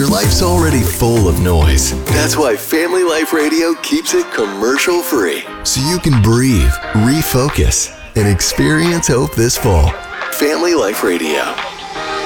Your life's already full of noise. That's why Family Life Radio keeps it commercial free. So you can breathe, refocus, and experience hope this fall. Family Life Radio.